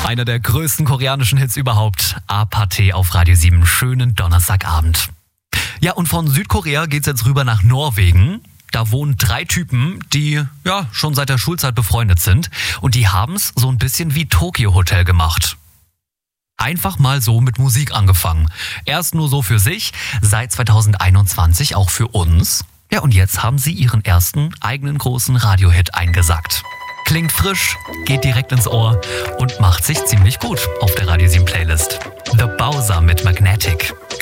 Einer der größten koreanischen Hits überhaupt. Apathy auf Radio 7. Schönen Donnerstagabend. Ja, und von Südkorea geht's jetzt rüber nach Norwegen. Da wohnen 3 Typen, die schon seit der Schulzeit befreundet sind. Und die haben's so ein bisschen wie Tokyo Hotel gemacht. Einfach mal so mit Musik angefangen. Erst nur so für sich, seit 2021 auch für uns. Ja, und jetzt haben sie ihren ersten eigenen großen Radiohit eingesackt. Klingt frisch, geht direkt ins Ohr und macht sich ziemlich gut auf der Radio 7 Playlist. The Bowser mit Magnetic.